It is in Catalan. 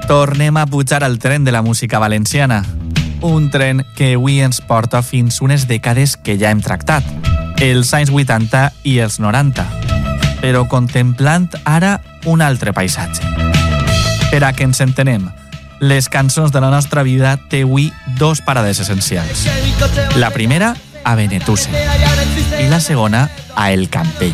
Tornem a pujar al tren de la música valenciana. Un tren que avui ens porta fins unes dècades que ja hem tractat, els anys 80 i els 90, però contemplant ara un altre paisatge. Per a que ens entenem, les cançons de la nostra vida té avui dos parades essencials. La primera, a Benetússer, i la segona, a El Campello.